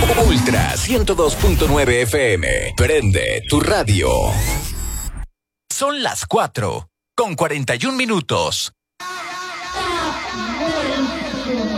Ultra 102.9 FM. Prende tu radio. Son las 4:41.